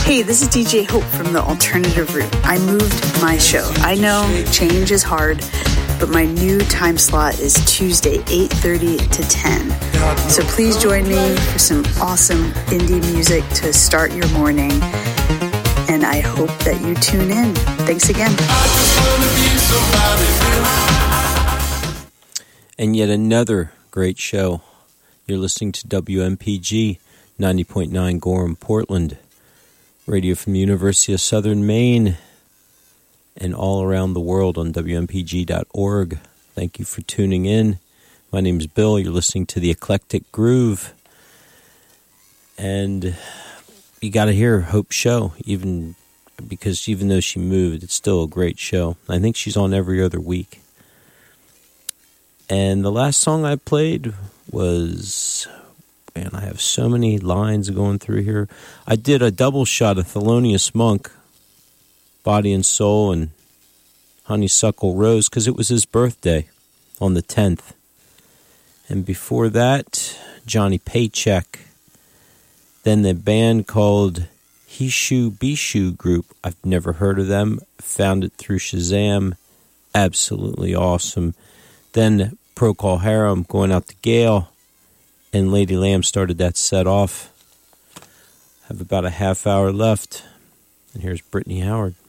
Hey, this is DJ Hope from The Alternative Route. I moved my show. I know change is hard, but my new time slot is Tuesday, 8:30 to 10. So please join me for some awesome indie music to start your morning. And I hope that you tune in. Thanks again. And yet another great show. You're listening to WMPG 90.9 Gorham, Portland. Radio from the University of Southern Maine and all around the world on WMPG.org. Thank you for tuning in. My name's Bill. You're listening to The Eclectic Groove. And you got to hear Hope's show, even though she moved, it's still a great show. I think she's on every other week. And the last song I played was... Man, I have so many lines going through here. I did a double shot of Thelonious Monk, Body and Soul, and Honeysuckle Rose, because it was his birthday on the 10th. And before that, Johnny Paycheck. Then the band called Hishu Bishu Group. I've never heard of them. Found it through Shazam. Absolutely awesome. Then Procol Harum, Going Out to Gale. And Lady Lamb started that set off. Have about a half hour left. And here's Brittany Howard.